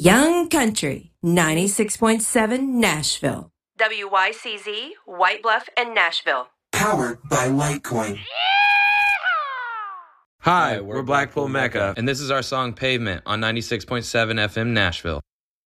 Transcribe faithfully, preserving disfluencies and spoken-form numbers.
Young Country, ninety-six point seven Nashville. W Y C Z, White Bluff, and Nashville. Powered by Litecoin. Hi, we're Blackpool Mecca, and this is our song Pavement on ninety-six point seven F M Nashville.